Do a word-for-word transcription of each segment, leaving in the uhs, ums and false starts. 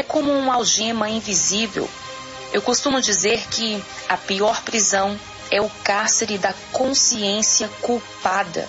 é como uma algema invisível. Eu costumo dizer que a pior prisão é o cárcere da consciência culpada.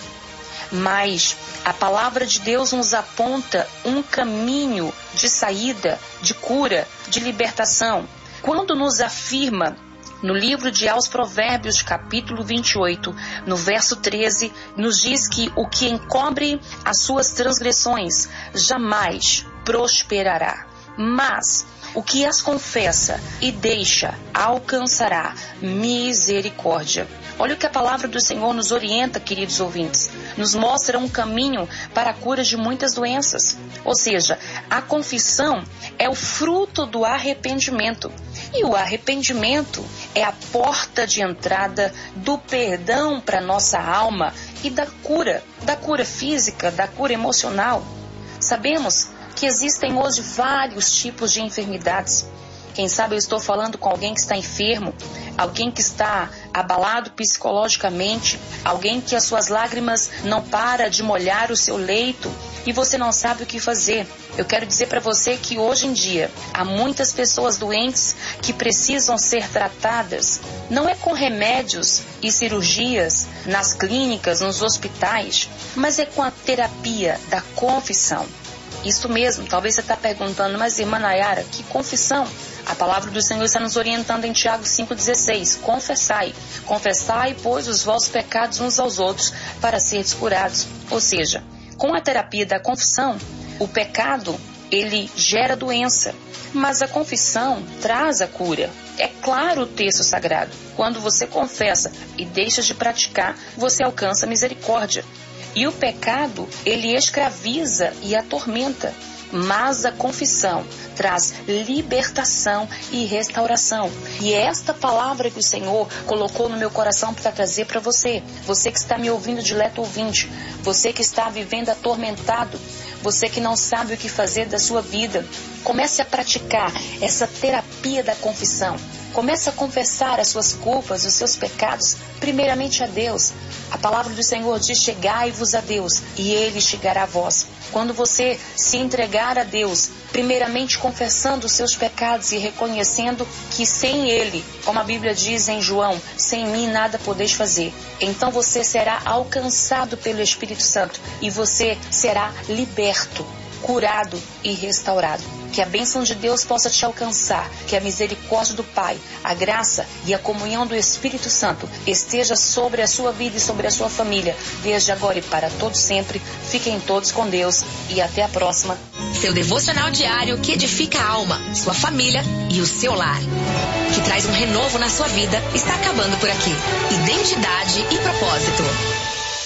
Mas a palavra de Deus nos aponta um caminho de saída, de cura, de libertação. Quando nos afirma no livro de Aos Provérbios, capítulo vinte e oito, no verso treze, nos diz que o que encobre as suas transgressões jamais prosperará, mas o que as confessa e deixa alcançará misericórdia. Olha o que a palavra do Senhor nos orienta, queridos ouvintes. Nos mostra um caminho para a cura de muitas doenças. Ou seja, a confissão é o fruto do arrependimento. E o arrependimento é a porta de entrada do perdão para nossa alma e da cura, da cura física, da cura emocional. Sabemos que existem hoje vários tipos de enfermidades. Quem sabe eu estou falando com alguém que está enfermo, alguém que está abalado psicologicamente, alguém que as suas lágrimas não param de molhar o seu leito e você não sabe o que fazer. Eu quero dizer para você que hoje em dia há muitas pessoas doentes que precisam ser tratadas. Não é com remédios e cirurgias nas clínicas, nos hospitais, mas é com a terapia da confissão. Isso mesmo, talvez você está perguntando, mas irmã Nayara, que confissão? A palavra do Senhor está nos orientando em Tiago cinco dezesseis. Confessai. Confessai, pois, os vossos pecados uns aos outros, para seres curados. Ou seja, com a terapia da confissão, o pecado, ele gera doença, mas a confissão traz a cura. É claro o texto sagrado. Quando você confessa e deixa de praticar, você alcança misericórdia. E o pecado, ele escraviza e atormenta, mas a confissão traz libertação e restauração. E é esta palavra que o Senhor colocou no meu coração para trazer para você. Você que está me ouvindo, dileto ouvinte, você que está vivendo atormentado, você que não sabe o que fazer da sua vida, comece a praticar essa terapia da confissão. Comece a confessar as suas culpas, os seus pecados, primeiramente a Deus. A palavra do Senhor diz: chegai-vos a Deus, e Ele chegará a vós. Quando você se entregar a Deus, primeiramente confessando os seus pecados e reconhecendo que sem Ele, como a Bíblia diz em João, sem mim nada podeis fazer, então você será alcançado pelo Espírito Santo e você será liberto, curado e restaurado. Que a bênção de Deus possa te alcançar, que a misericórdia do Pai, a graça e a comunhão do Espírito Santo esteja sobre a sua vida e sobre a sua família, desde agora e para todo sempre. Fiquem todos com Deus e até a próxima. Seu devocional diário que edifica a alma, sua família e o seu lar, que traz um renovo na sua vida, está acabando por aqui. Identidade e propósito.